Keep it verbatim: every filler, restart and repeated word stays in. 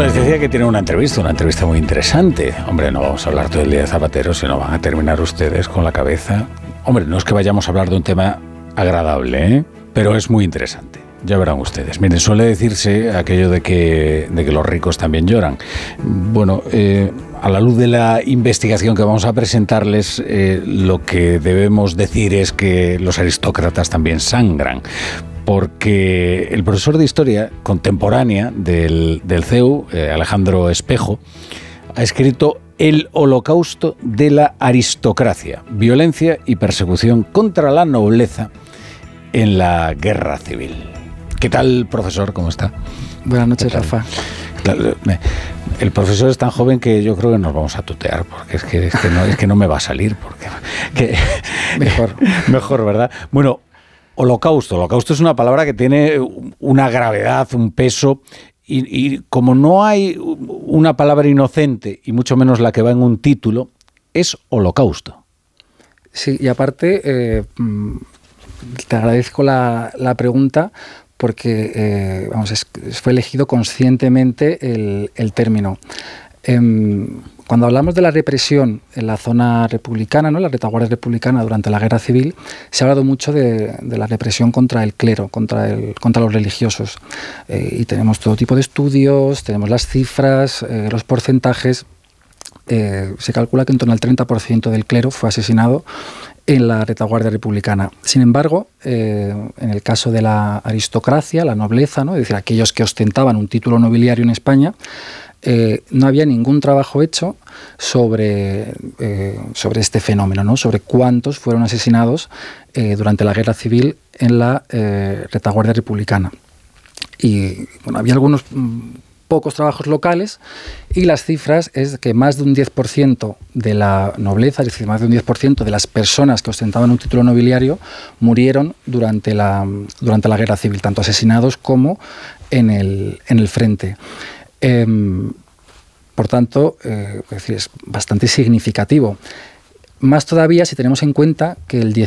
Bueno, les decía que tiene una entrevista, una entrevista muy interesante. Hombre, no vamos a hablar todo el día de Zapatero, sino van a terminar ustedes con la cabeza. Hombre, no es que vayamos a hablar de un tema agradable, ¿eh? Pero es muy interesante. Ya verán ustedes. Miren, suele decirse aquello de que, de que los ricos también lloran. Bueno, eh, a la luz de la investigación que vamos a presentarles, eh, lo que debemos decir es que los aristócratas también sangran. Porque el profesor de Historia contemporánea del, del C E U, eh, Alejandro Espejo, ha escrito El Holocausto de la Aristocracia, violencia y persecución contra la nobleza en la Guerra Civil. ¿Qué tal, profesor? ¿Cómo está? Buenas noches, Rafa. El profesor es tan joven que yo creo que nos vamos a tutear, porque es que, es que, no, es que no me va a salir. Porque, que, mejor. Mejor, ¿verdad? Bueno, holocausto. Holocausto es una palabra que tiene una gravedad, un peso, y, y como no hay una palabra inocente, y mucho menos la que va en un título, es holocausto. Sí, y aparte, eh, te agradezco la, la pregunta, porque eh, vamos, es, fue elegido conscientemente el, el término. Eh, cuando hablamos de la represión en la zona republicana, ¿no?, la retaguardia republicana durante la Guerra Civil, se ha hablado mucho de, de la represión contra el clero, contra, el, contra los religiosos. Eh, y tenemos todo tipo de estudios, tenemos las cifras, eh, los porcentajes. Eh, se calcula que en torno al treinta por ciento del clero fue asesinado en la retaguardia republicana. Sin embargo, eh, en el caso de la aristocracia, la nobleza, ¿no?, es decir, aquellos que ostentaban un título nobiliario en España, eh, no había ningún trabajo hecho sobre, eh, sobre este fenómeno, ¿no?, sobre cuántos fueron asesinados eh, durante la Guerra Civil en la eh, retaguardia republicana. Y bueno, había algunos mmm, pocos trabajos locales, y las cifras es que más de un diez por ciento de la nobleza, es decir, más de un diez por ciento de las personas que ostentaban un título nobiliario murieron durante la, durante la Guerra Civil, tanto asesinados como en el, en el frente. Eh, por tanto, eh, es decir, es bastante significativo. Más todavía si tenemos en cuenta que el